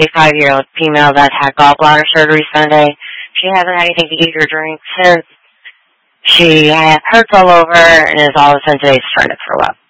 45-year-old female that had gallbladder surgery Sunday. She hasn't had anything to eat or drink since. She hurts all over and is all of a sudden today starting to throw up.